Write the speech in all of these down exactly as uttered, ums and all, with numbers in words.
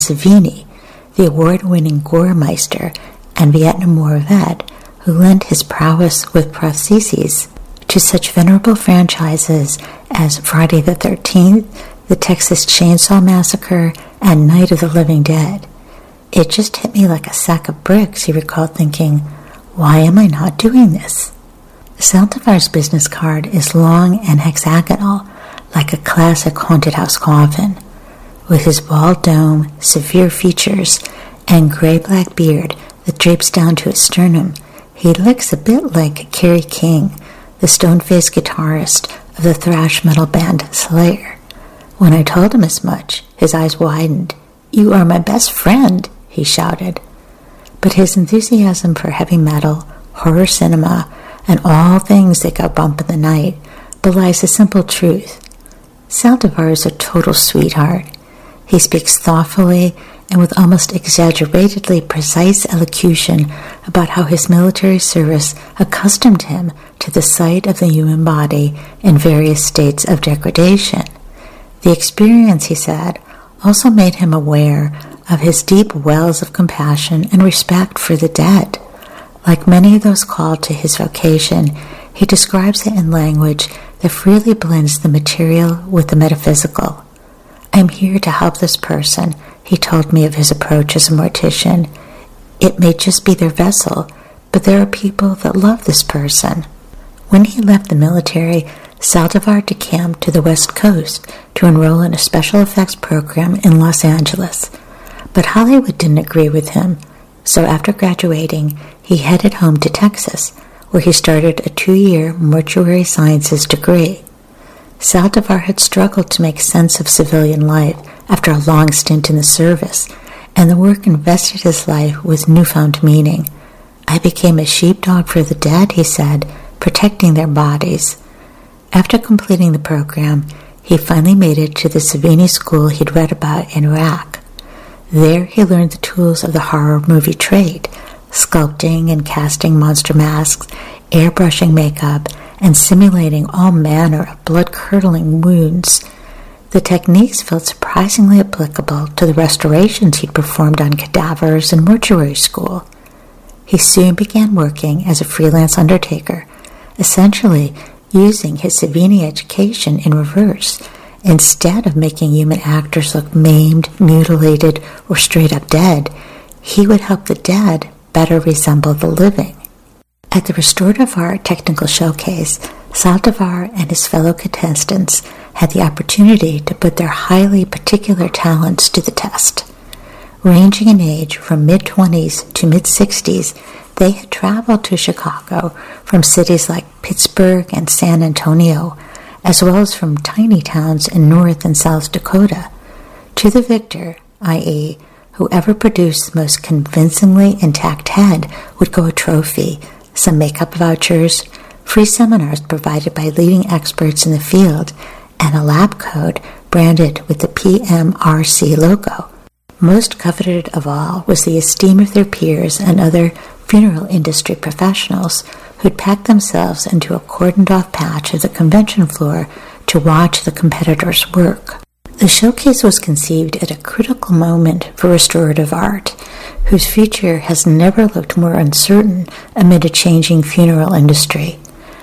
Savini, the award-winning Goremeister and Vietnam War vet who lent his prowess with prostheses to such venerable franchises as Friday the thirteenth, the Texas Chainsaw Massacre, and Night of the Living Dead. It just hit me like a sack of bricks, he recalled, thinking, why am I not doing this? Saldivar's business card is long and hexagonal, like a classic haunted house coffin. With his bald dome, severe features, and gray-black beard that drapes down to his sternum, he looks a bit like Kerry King, the stone-faced guitarist of the thrash metal band Slayer. When I told him as much, his eyes widened. "You are my best friend," he shouted. But his enthusiasm for heavy metal, horror cinema, and all things that go bump in the night belies the simple truth. Saldivar is a total sweetheart. He speaks thoughtfully and with almost exaggeratedly precise elocution about how his military service accustomed him to the sight of the human body in various states of degradation. The experience, he said, also made him aware of his deep wells of compassion and respect for the dead. Like many of those called to his vocation, he describes it in language that freely blends the material with the metaphysical. "I'm here to help this person," he told me of his approach as a mortician. "It may just be their vessel, but there are people that love this person." When he left the military, Saldivar decamped to the West Coast to enroll in a special effects program in Los Angeles. But Hollywood didn't agree with him, so after graduating, he headed home to Texas, where he started a two-year mortuary sciences degree. Saldivar had struggled to make sense of civilian life after a long stint in the service, and the work invested his life with newfound meaning. "I became a sheepdog for the dead," he said, protecting their bodies. After completing the program, he finally made it to the Savini school he'd read about in Iraq. There he learned the tools of the horror movie trade, sculpting and casting monster masks, airbrushing makeup, and simulating all manner of blood-curdling wounds. The techniques felt surprisingly applicable to the restorations he'd performed on cadavers in mortuary school. He soon began working as a freelance undertaker, essentially using his Savini education in reverse. Instead of making human actors look maimed, mutilated, or straight up dead, he would help the dead better resemble the living. At the Restorative Art Technical Showcase, Saldivar and his fellow contestants had the opportunity to put their highly particular talents to the test. Ranging in age from mid-twenties to mid-sixties, they had traveled to Chicago from cities like Pittsburgh and San Antonio, as well as from tiny towns in North and South Dakota. To the victor, that is, whoever produced the most convincingly intact head, would go a trophy, some makeup vouchers, free seminars provided by leading experts in the field, and a lab coat branded with the P M R C logo. Most coveted of all was the esteem of their peers and other funeral industry professionals who'd packed themselves into a cordoned-off patch of the convention floor to watch the competitors work. The showcase was conceived at a critical moment for restorative art, whose future has never looked more uncertain amid a changing funeral industry.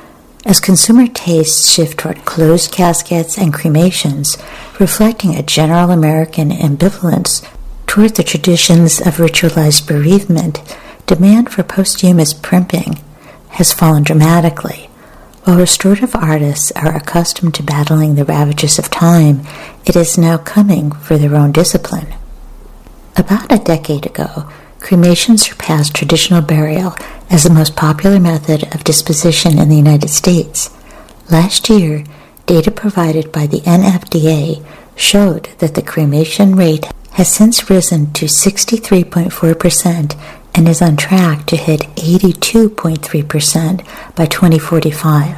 As consumer tastes shift toward closed caskets and cremations, reflecting a general American ambivalence toward the traditions of ritualized bereavement, demand for posthumous primping has fallen dramatically. While restorative artists are accustomed to battling the ravages of time, it is now coming for their own discipline. About a decade ago, cremation surpassed traditional burial as the most popular method of disposition in the United States. Last year, data provided by the N F D A showed that the cremation rate has since risen to sixty-three point four percent and is on track to hit eighty-two point three percent by twenty forty-five.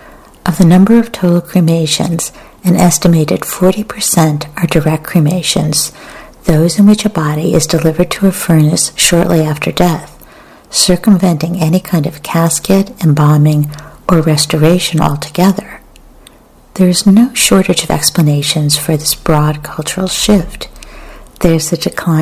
Of the number of total cremations, an estimated forty percent are direct cremations, those in which a body is delivered to a furnace shortly after death, circumventing any kind of casket, embalming, or restoration altogether. There is no shortage of explanations for this broad cultural shift. there's such a climb